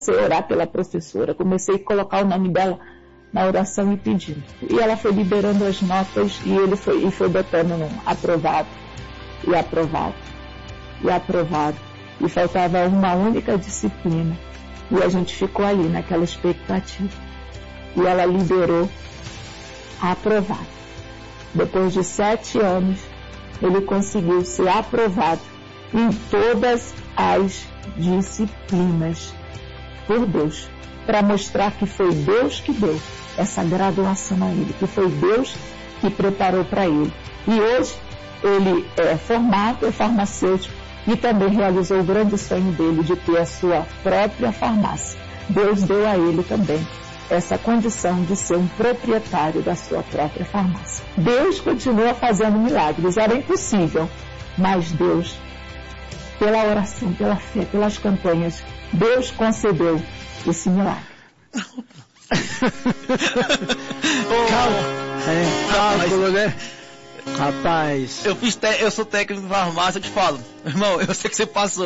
a orar pela professora, comecei a colocar o nome dela na oração e pedindo. E ela foi liberando as notas e foi botando no aprovado, e aprovado, e aprovado. E faltava uma única disciplina. E a gente ficou ali naquela expectativa. E ela liberou aprovado. Depois de 7 anos, ele conseguiu ser aprovado em todas as disciplinas por Deus, para mostrar que foi Deus que deu essa graduação a ele, que foi Deus que preparou para ele. E hoje ele é formado, é farmacêutico e também realizou o grande sonho dele de ter a sua própria farmácia. Deus deu a ele também essa condição de ser um proprietário da sua própria farmácia. Deus continua fazendo milagres, era impossível, mas Deus, pela oração, pela fé, pelas campanhas, Deus concedeu esse milagre. Cálculo, né? Rapaz, eu sou técnico de farmácia, eu te falo, irmão, eu sei que você passou.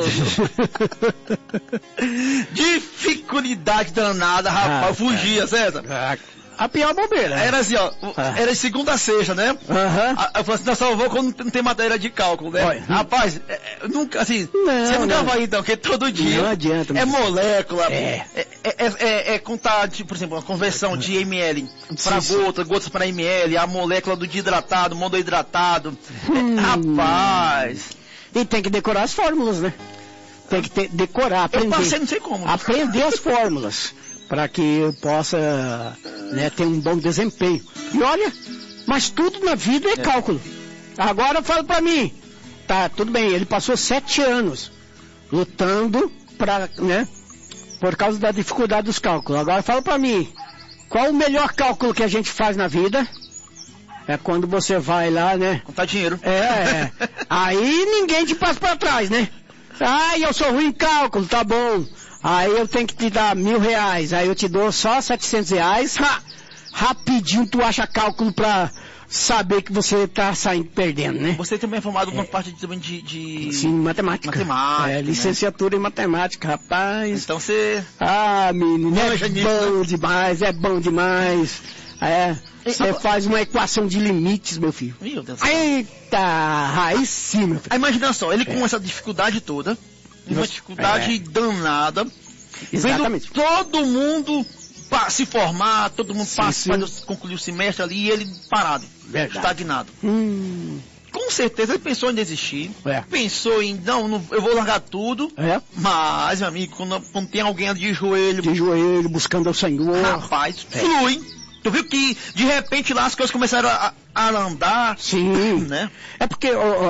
Dificuldade danada, rapaz, eu fugia, César. A pior bobeira. Era assim, ó, era de segunda a sexta, né? Eu falei assim, não, só vou quando não tem matéria de cálculo, né? Olha. Rapaz, nunca, assim, você nunca vai então, porque todo dia não adianta, é molécula, é contar, tipo, por exemplo, a conversão de ml para gotas para ml, a molécula do desidratado, monohidratado. Rapaz. E tem que decorar as fórmulas, né? Tem que decorar, aprender. Eu passei, não sei como. Aprender as fórmulas, para que eu possa, né, ter um bom desempenho. E olha, mas tudo na vida é cálculo. Agora fala para mim. Tá, tudo bem, ele passou 7 anos lutando para, né, por causa da dificuldade dos cálculos. Agora fala para mim, qual o melhor cálculo que a gente faz na vida? É quando você vai lá, né? Contar dinheiro. Aí ninguém te passa para trás, né? Eu sou ruim em cálculo, tá bom. Aí eu tenho que te dar R$1.000, aí eu te dou só R$700, rapidinho tu acha cálculo pra saber que você tá saindo perdendo, né? Você também é formado numa parte de... Sim, matemática. Licenciatura em matemática, rapaz. Então você... menino, é bom demais. Você faz uma equação de limites, meu filho. Meu Deus. Eita, aí sim, meu filho. Imagina só, ele com essa dificuldade toda, uma dificuldade danada, exatamente, vendo todo mundo se formar, todo mundo concluir o semestre ali e ele parado, estagnado. Com certeza ele pensou em desistir, pensou em, não, eu vou largar tudo, mas, meu amigo, quando tem alguém de joelho, buscando o Senhor, rapaz, flui. Tu viu que, de repente, lá as coisas começaram a andar? Sim. Né? É porque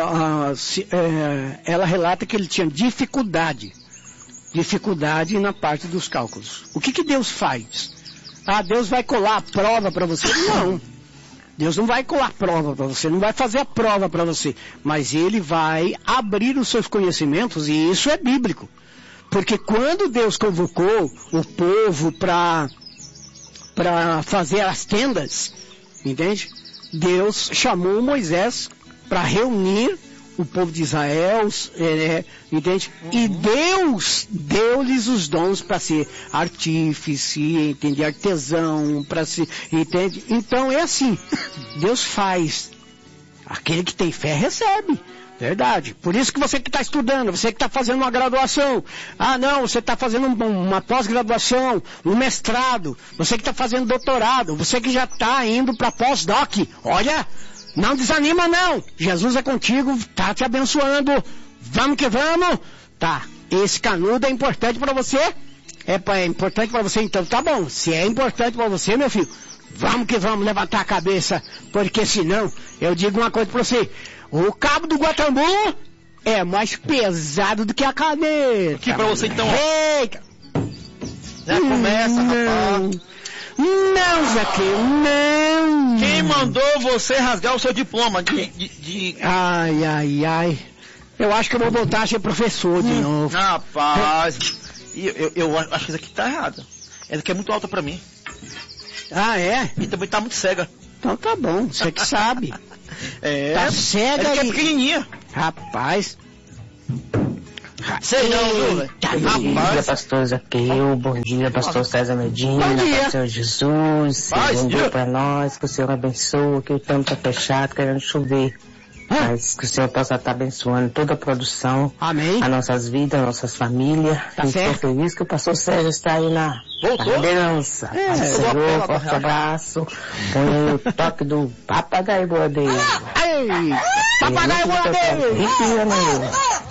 ela relata que ele tinha dificuldade na parte dos cálculos. O que Deus faz? Deus vai colar a prova para você? Não. Deus não vai colar a prova para você, não vai fazer a prova para você. Mas Ele vai abrir os seus conhecimentos, e isso é bíblico. Porque quando Deus convocou o povo para fazer as tendas, entende? Deus chamou Moisés para reunir o povo de Israel, entende? E Deus deu-lhes os dons para ser artífice, entende? Artesão, para ser, entende? Então é assim, Deus faz. Aquele que tem fé recebe. Verdade. Por isso que você que está estudando, você que está fazendo uma graduação, você está fazendo uma pós-graduação, um mestrado, você que está fazendo doutorado, você que já está indo para pós-doc, olha, não desanima não, Jesus é contigo, está te abençoando, vamos que vamos, esse canudo é importante para você, é importante para você, então tá bom, se é importante para você, meu filho, vamos que vamos levantar a cabeça, porque senão, eu digo uma coisa para você, o cabo do Guatambu é mais pesado do que a caneta. Aqui pra você então. Eita! Já começa, rapaz. Não, Zaqueu, não. Quem mandou você rasgar o seu diploma Ai. Eu acho que eu vou voltar a ser professor de novo. Rapaz, eu acho que isso aqui tá errado. Essa aqui é muito alta pra mim. É? E também tá muito cega. Então tá bom, você que sabe. Tá cega ela aí. É pequenininha. Rapaz. Sei não, viu, velho? Bom dia, pastor Zaqueu. Bom dia, pastor César Medina. Bom dia. Pastor Jesus. Bom dia pra nós. Que o Senhor abençoe. Que o tempo tá fechado, querendo chover. Mas que o Senhor possa estar abençoando toda a produção. Amém. As nossas vidas, as nossas famílias. Tá certo. Estou feliz que o pastor Sérgio está aí na liderança. Senhor, forte abraço. Põe o toque do papagaio boadeiro. Ei, papagaio boadeiro.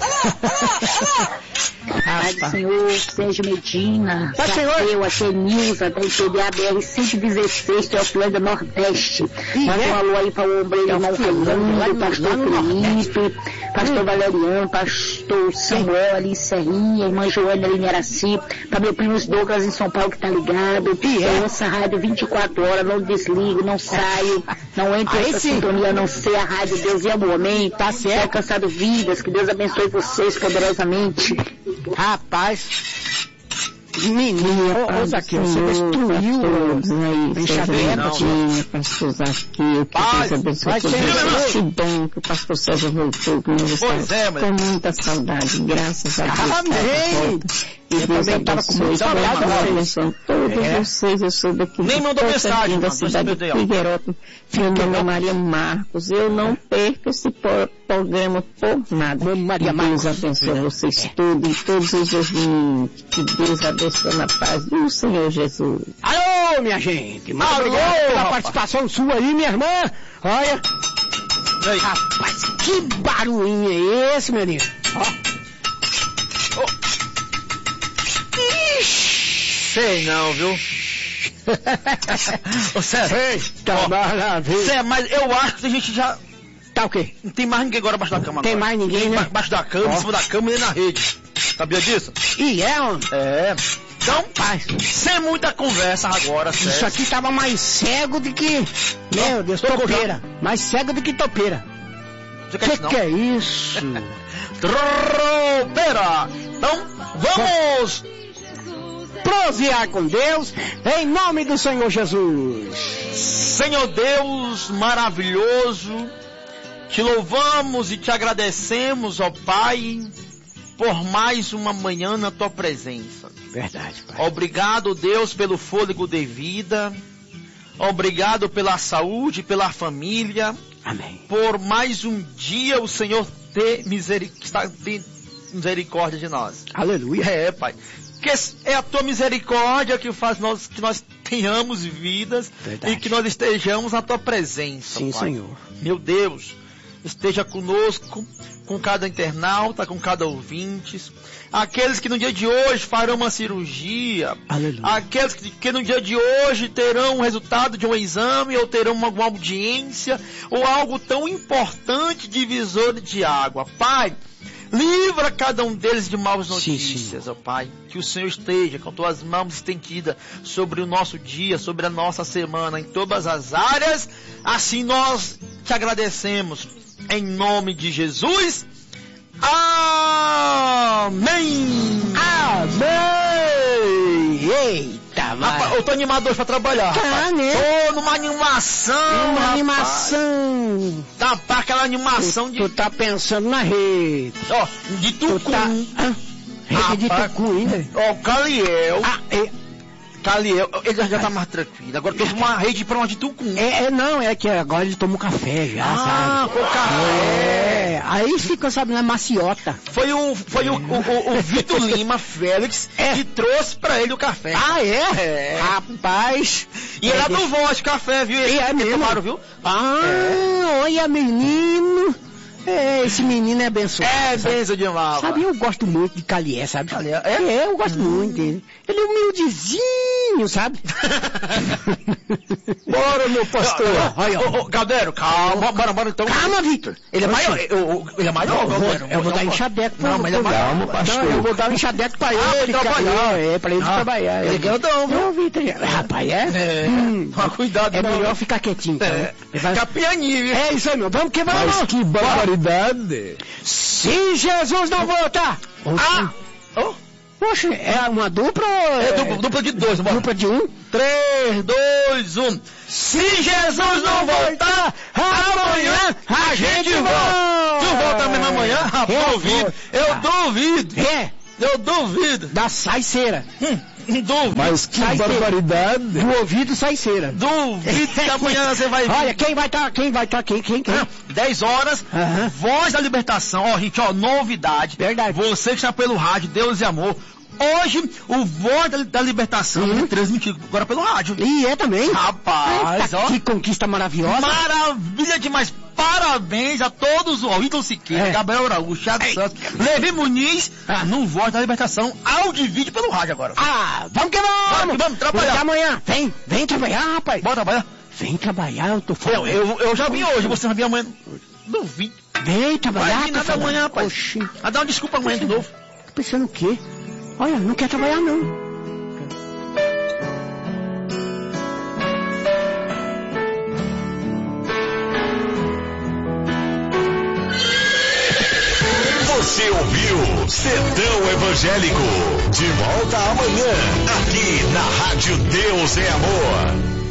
Pai do Senhor, Sérgio Medina, Zaqueu, aqui é Nilza, da IPDA BR-116, Teofilândia Nordeste. Manda um alô aí para o ombreiro irmão Fernando, pastor Felipe, pastor Valeriano, pastor Samuel ali em Serrinha, irmã Joana ali em Araci, para meu primo Douglas em São Paulo que tá ligado. Essa rádio 24 horas, não desligo, não saio, não entro nessa sintonia, a não ser a rádio Deus e Amor, amém? Tá certo. Alcançado vidas, que Deus abençoe vocês poderosamente. Rapaz, menino, ô Zaqueu, você destruiu o enxadrez. Pastor Zaqueu, que Deus abençoe todos. Que bom que o pastor César voltou, que nós estamos com muita saudade, graças a Deus. Amém! E Deus abençoe todos vocês. Eu sou daqui nem mandou mensagem da cidade de Figueirópolis. Meu nome é Maria Marcos. Eu não perco esse programa por nada. Maria Deus abençoe vocês todos os ouvintes. Que Deus abençoe na paz do Senhor Jesus. Alô, minha gente. Muito obrigado pela participação sua aí, minha irmã. Olha. Aí. Rapaz, que barulhinho é esse, menino? Sei não, viu? Ô, César. Eita, maravilha. César, mas eu acho que a gente já... Tá o quê? Não tem mais ninguém agora abaixo da cama. Tem mais ninguém, né? Abaixo da cama, em cima da cama e na rede. Sabia disso? E homem? É. Então, sem muita conversa agora, César. Isso aqui tava mais cego do que... Meu Deus, topeira. Mais cego do que topeira. Que é isso? Tropeira! Então, vamos... prosear com Deus, em nome do Senhor Jesus. Senhor Deus maravilhoso, te louvamos e te agradecemos, ó Pai, por mais uma manhã na tua presença. Verdade, Pai. Obrigado, Deus, pelo fôlego de vida. Obrigado pela saúde, pela família. Amém. Por mais um dia o Senhor ter misericórdia de nós. Aleluia. É, Pai. Que é a tua misericórdia que faz que nós tenhamos vidas. Verdade. E que nós estejamos na tua presença. Sim, Pai. Senhor. Meu Deus, esteja conosco, com cada internauta, com cada ouvinte. Aqueles que no dia de hoje farão uma cirurgia. Aleluia. Aqueles que no dia de hoje terão o resultado de um exame, ou terão uma audiência, ou algo tão importante, divisor de água. Pai, livra cada um deles de maus notícias, ó Pai. Que o Senhor esteja com tuas mãos estendidas sobre o nosso dia, sobre a nossa semana, em todas as áreas. Assim nós te agradecemos. Em nome de Jesus. Amém. Amém. Eita, vai. Eu tô animado hoje pra trabalhar. Tá, né? Tô numa animação. Uma animação. Tá, aquela animação de... Tu tá pensando na rede. Ó, de Tucum. Rede de Tucum ainda? Ó, o Caliel. Caliel, ele já tá mais tranquilo. Agora teve uma rede pra uma de Tucum. Não, é que agora ele tomou café já, sabe? Com café. Aí ficou, sabe, na maciota. Foi o Vitor Lima Félix que trouxe pra ele o café. Ah, é? Rapaz. E ele do Voz Café, viu? É mesmo? Tomaram, viu? Olha, menino. Esse menino é abençoado. É, benção demais. Sabe, eu gosto muito de Calié, sabe? Calié? Eu gosto muito dele. Ele é humildezinho, sabe? Bora, meu pastor. Galdero, calma, bora então. Calma, Vitor. Ele é maior, ele é maior, Galdero. Eu vou dar enxadeco pra ele. Não, mas ele é maior. Calma, pastor. Eu vou dar um enxadeco pra ele trabalhar. Pra ele trabalhar. Ele é grandão, viu? Vitor. Rapaz, Cuidado. É melhor ficar quietinho. Ficar pianinho, viu? É isso aí, meu. Vamos que vamos. Mas que barbaridade. Se Jesus não voltar. Poxa, é uma dupla ou... É dupla de 2, bora. Dupla de 1? 3, 2, 1. Se Jesus não voltar, amanhã a gente volta. Tu volta mesmo amanhã? Eu duvido. Da saiceira. Duvido. Mas que barbaridade. Do ouvido sai cera. Duvido que amanhã você vai vir. Olha, quem vai estar? Quem? 10 horas, Voz da Libertação. Ó, gente, novidade. Verdade. Você que está pelo rádio, Deus e Amor. Hoje, o Voz da Libertação é transmitido agora pelo rádio. E é também. Rapaz, ó. Que conquista maravilhosa. Maravilha demais. Parabéns a todos, ó, Ítalo Siqueira, Gabriel Araújo, Thiago Santos, Levi Muniz, no Voz da Libertação, áudio e vídeo pelo rádio agora. Vamos que vamos! Vamos trabalhar. Até amanhã. Vem trabalhar, rapaz. Bora trabalhar. Vem trabalhar, eu tô falando. Eu já vim hoje, você vai vir amanhã. Duvido. Vem trabalhar. Vai vir nada amanhã, rapaz. Oxi. Vai dar uma desculpa amanhã de novo. Tá pensando o quê? Olha, não quer trabalhar não. Você ouviu Sertão Evangélico. De volta amanhã, aqui na Rádio Deus é Amor.